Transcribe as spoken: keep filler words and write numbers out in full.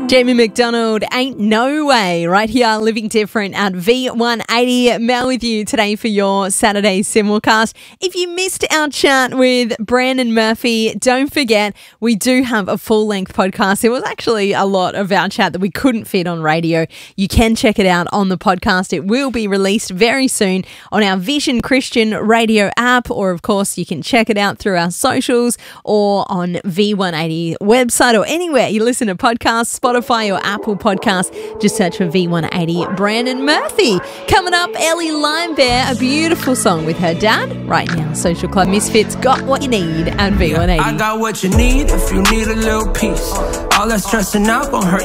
Jamie McDonald, Ain't No Way, right here, Living Different at V one eighty. Mel with you today for your Saturday simulcast. If you missed our chat with Brandon Murphy, don't forget we do have a full-length podcast. There was actually a lot of our chat that we couldn't fit on radio. You can check it out on the podcast. It will be released very soon on our Vision Christian radio app, or of course you can check it out through our socials or on V one eighty website or anywhere you listen to podcasts, Spotify or Apple Podcasts. Just search for V one eighty Brandon Murphy. Coming up, Ellie Limebear, a beautiful song with her dad. Right now, Social Club Misfits, got what you need at V one eighty. I got what you need if you need a little peace. All that stressing out gon' hurt